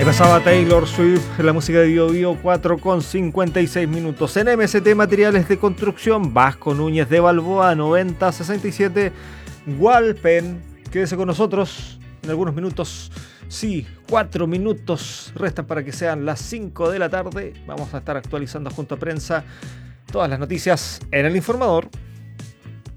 Regresaba Taylor Swift, la música de Bio Bio, 4:56. En MST Materiales de Construcción, Vasco Núñez de Balboa, 9067, Walpen. Quédese con nosotros en algunos minutos. Sí, 4 minutos restan para que sean las 5 de la tarde. Vamos a estar actualizando junto a prensa todas las noticias en El Informador.